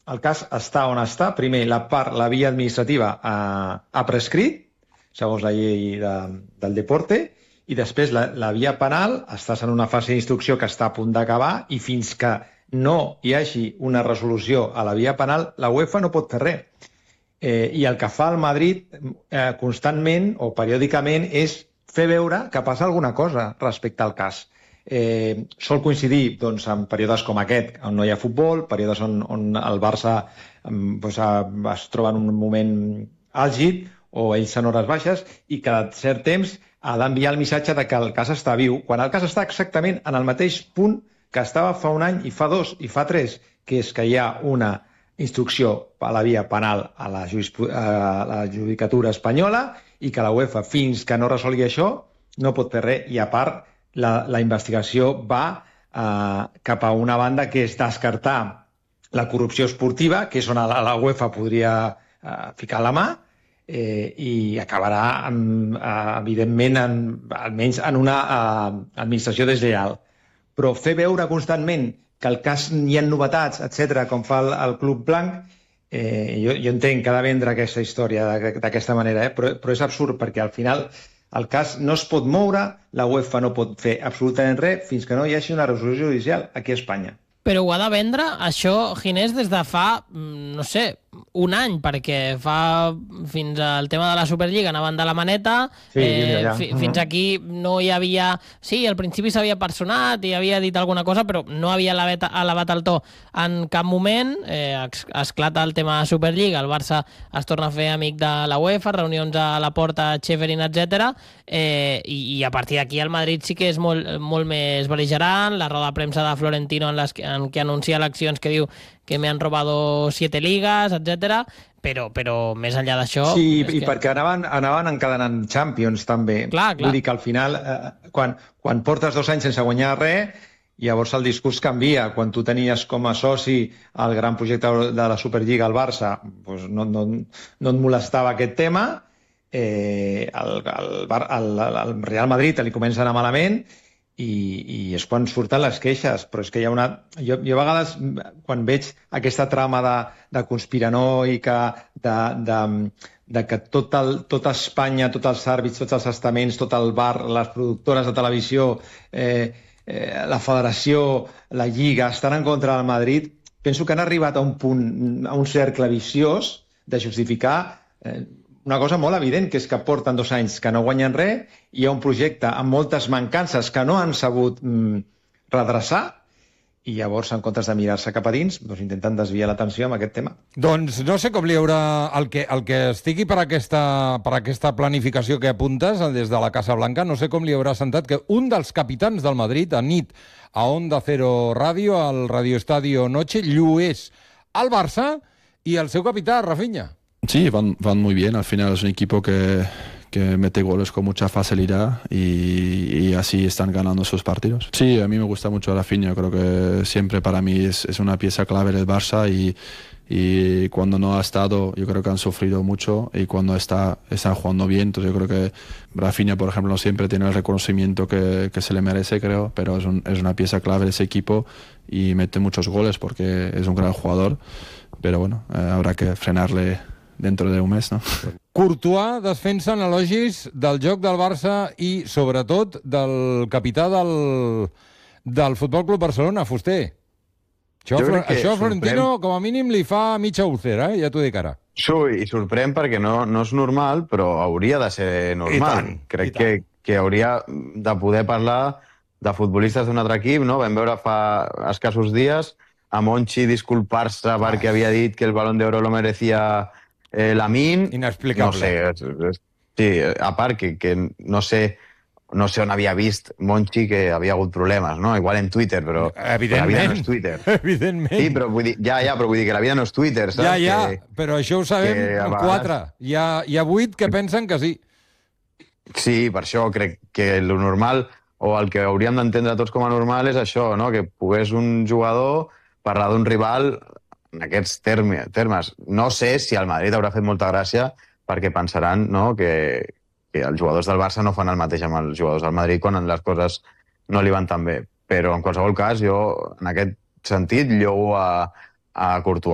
el cas està on està. Primer, la via administrativa ha prescrit, segons la llei del deporte, i després la via penal estàs en una fase d'instrucció que està a punt d'acabar i fins que no hi hagi una resolució a la via penal, la UEFA no pot fer res. I el que fa el Madrid constantment o periòdicament és fer veure que passa alguna cosa respecte al cas. Sol coincidir doncs, en períodes com aquest, on no hi ha futbol, períodes on el Barça es troba en un moment àlgid o ells en hores baixes, i cada cert temps ha d'enviar el missatge de que el cas està viu, quan el cas està exactament en el mateix punt que estava fa un any i fa 2 i fa 3, que és que hi ha una instrucció a la via penal a la judicatura espanyola i que la UEFA, fins que no resolgui això, no pot fer res. I a part, la investigació va cap a una banda que és descartar la corrupció esportiva, que és on la UEFA podria ficar la mà, i acabarà, evidentment, almenys en una administració deslleial. Però fer veure constantment que el cas hi ha novetats, etc., com fa el Club Blanc, jo entenc que ha de vendre aquesta història d'aquesta manera, però és absurd, perquè al final el cas no es pot moure, la UEFA no pot fer absolutament res fins que no hi hagi una resolució judicial aquí a Espanya. Però ho ha de vendre, això, Ginés, des de fa, no sé, un any, perquè fa fins al tema de la Superliga anaven de la maneta, fins aquí no hi havia... Sí, al principi s'havia personat i havia dit alguna cosa, però no havia elevat el to en cap moment. Esclata el tema de Superliga, el Barça es torna a fer amic de la UEFA, reunions a la porta, Cheverin, etc. I a partir d'aquí el Madrid sí que és molt més bel·ligerant, la roda de premsa de Florentino en què anuncia eleccions que diu que me han robado 7 ligas, etc. Però més enllà d'això... Sí, i perquè anaven encadenant Champions, també. Clar. Vull dir que al final, quan portes 2 anys sense guanyar res, llavors el discurs canvia. Quan tu tenies com a soci el gran projecte de la Superliga al Barça, doncs no et molestava aquest tema. Al Real Madrid li comença a anar malament, i és quan surten les queixes. Però és que hi ha una... Jo a vegades, quan veig aquesta trama de conspiranoica, de que tot Espanya, tots els àrbits, tots els estaments, tot el bar, les productores de televisió, la federació, la Lliga, estan en contra del Madrid, penso que han arribat a un punt, a un cercle viciós de justificar una cosa molt evident, que és que porten 2 anys que no guanyen res, i hi ha un projecte amb moltes mancances que no han sabut redreçar, i llavors, en comptes de mirar-se cap a dins, doncs intenten desviar l'atenció amb aquest tema. Doncs no sé com li haurà... El que estigui per aquesta planificació que apuntes des de la Casa Blanca, no sé com li haurà sentat que un dels capitans del Madrid, a nit, a Onda Cero Radio, al Radio Estadio Noche, llués al Barça i el seu capità, Rafinha. Sí, van muy bien. Al final es un equipo que mete goles con mucha facilidad y así están ganando sus partidos. Sí, a mí me gusta mucho Rafinha. Creo que siempre para mí es una pieza clave del Barça y cuando no ha estado, yo creo que han sufrido mucho, y cuando están jugando bien. Entonces yo creo que Rafinha, por ejemplo, no siempre tiene el reconocimiento que se le merece, creo, pero es una pieza clave de ese equipo y mete muchos goles porque es un gran jugador. Pero bueno, habrá que frenarle dentro d'un mes, no? Courtois desfensa en elogis del joc del Barça i, sobretot, del capità del Futbol Club Barcelona, Fuster. Això Florentino, com a mínim, li fa mitja úlcera, ja t'ho dic ara. I sorprèn perquè no és normal, però hauria de ser normal. Crec que hauria de poder parlar de futbolistes d'un altre equip, no? Vam veure fa escassos dies a Monchi disculpar-se perquè havia dit que el Balón d'Oro lo merecía Lamine. Inexplicable. No sé, sí, a part que no sé on havia vist Monchi que havia hagut problemes, no? Igual en Twitter, però la vida no és Twitter. Evidentment. Sí, però vull dir, però vull dir que la vida no és Twitter, saps? Però això ho sabem en 4. Hi ha 8 que pensen que sí. Sí, per això crec que el normal, o el que hauríem d'entendre tots com a normal, és això, no? Que pogués un jugador parlar d'un rival en aquests termes. No sé si al Madrid haurà fet molta gràcia perquè pensaran, no, que els jugadors del Barça no fan el mateix amb els jugadors del Madrid quan les coses no li van tan bé. Però, en qualsevol cas, jo, en aquest sentit, lloo a Courtois.